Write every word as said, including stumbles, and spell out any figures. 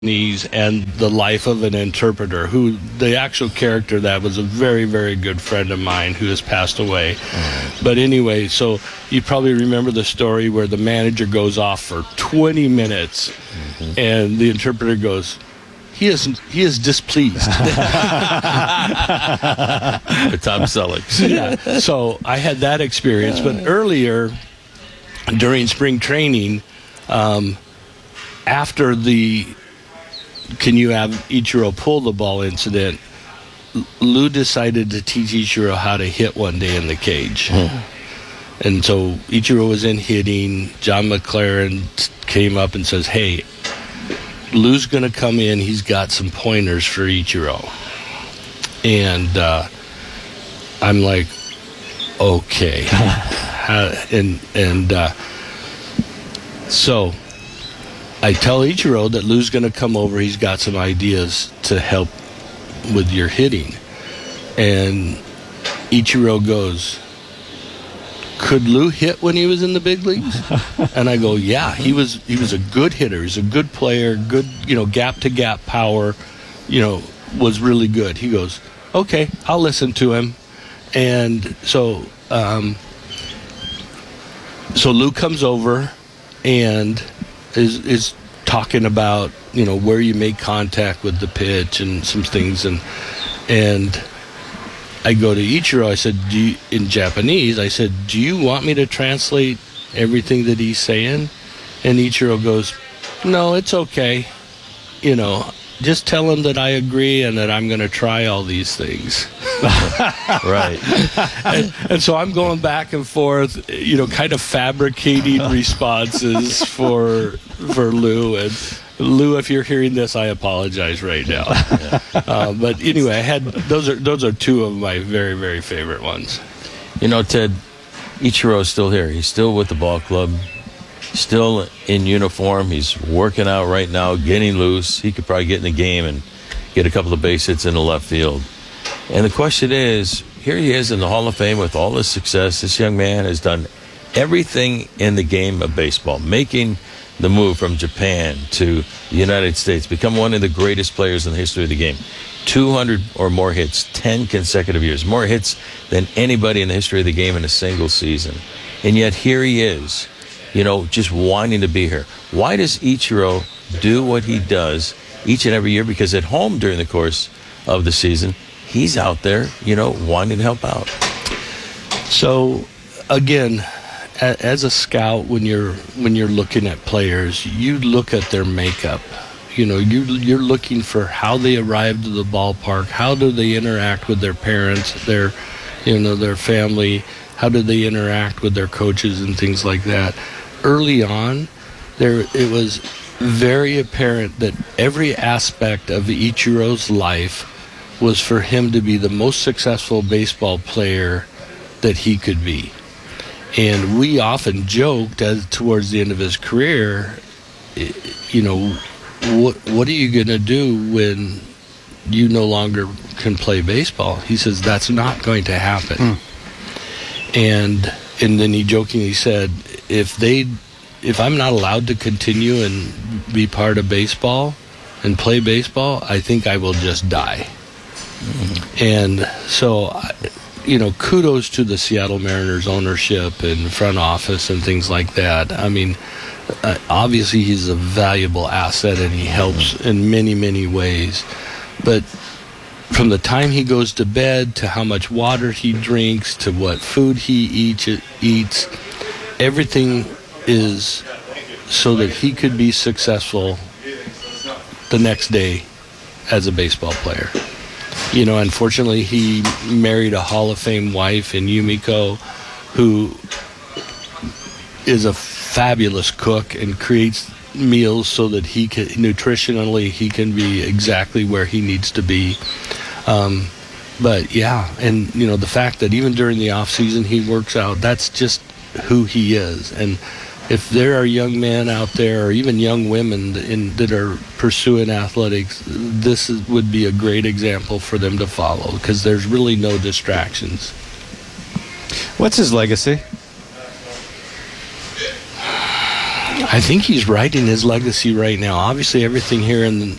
Japanese and the life of an interpreter, who the actual character that was a very, very good friend of mine who has passed away. Mm. But anyway, so you probably remember the story where the manager goes off for twenty minutes mm-hmm. and the interpreter goes, He is he is displeased. Tom Selleck. Yeah. So I had that experience, but earlier during spring training, um, after the Can You Have Ichiro Pull the Ball incident, Lou decided to teach Ichiro how to hit one day in the cage. Hmm. And so Ichiro was in hitting. John McLaren came up and says, hey, Lou's going to come in. He's got some pointers for Ichiro. And uh, I'm like, okay. and and uh, so I tell Ichiro that Lou's going to come over. He's got some ideas to help with your hitting. And Ichiro goes, could Lou hit when he was in the big leagues? And I go, yeah, he was he was a good hitter. He's a good player, good, you know, gap-to-gap power, you know, was really good. He goes, okay, I'll listen to him. And so um, so Lou comes over and is is talking about, you know, where you make contact with the pitch and some things. And and I go to Ichiro, I said, do you, in Japanese, I said, do you want me to translate everything that he's saying? And Ichiro goes, no, it's okay. You know, just tell him that I agree and that I'm going to try all these things. Right. and, and so I'm going back and forth, you know, kind of fabricating responses for for Lou. And Lou, if you're hearing this, I apologize right now. Yeah. Uh, but anyway, I had those are those are two of my very, very favorite ones. You know, Ted, Ichiro's still here. He's still with the ball club, still in uniform. He's working out right now, getting loose. He could probably get in the game and get a couple of base hits in the left field. And the question is, here he is in the Hall of Fame with all this success. This young man has done everything in the game of baseball, making the move from Japan to the United States, become one of the greatest players in the history of the game. two hundred or more hits, ten consecutive years, more hits than anybody in the history of the game in a single season. And yet here he is, you know, just wanting to be here. Why does Ichiro do what he does each and every year? Because at home during the course of the season, he's out there, you know, wanting to help out. So, again, as a scout, when you're when you're looking at players, you look at their makeup. You know, you you're looking for how they arrived to the ballpark, how do they interact with their parents, their, you know, their family, how do they interact with their coaches and things like that. Early on, there it was very apparent that every aspect of Ichiro's life was for him to be the most successful baseball player that he could be. And we often joked as towards the end of his career, you know, what what are you going to do when you no longer can play baseball? He says, that's not going to happen. Hmm. And and then he jokingly said, if they if I'm not allowed to continue and be part of baseball and play baseball, I think I will just die. Mm-hmm. And so, you know, kudos to the Seattle Mariners ownership and front office and things like that. I mean, uh, obviously he's a valuable asset and he helps in many, many ways. But from the time he goes to bed to how much water he drinks to what food he eats, eats everything is so that he could be successful the next day as a baseball player. You know, unfortunately, he married a Hall of Fame wife in Yumiko, who is a fabulous cook and creates meals so that he can, nutritionally, he can be exactly where he needs to be. Um, but, yeah, and, you know, the fact that even during the off season he works out, that's just who he is. And if there are young men out there or even young women in, that are pursuing athletics, this is, would be a great example for them to follow because there's really no distractions. What's his legacy? I think he's writing his legacy right now. Obviously, everything here in